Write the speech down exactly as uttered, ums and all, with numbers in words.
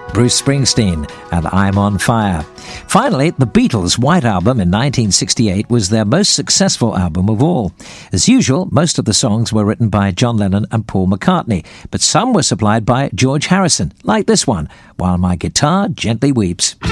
Bruce Springsteen and I'm on Fire. Finally, the Beatles' White Album in nineteen sixty-eight was their most successful album of all. As usual, most of the songs were written by John Lennon and Paul McCartney, but some were supplied by George Harrison, like this one, While My Guitar Gently Weeps.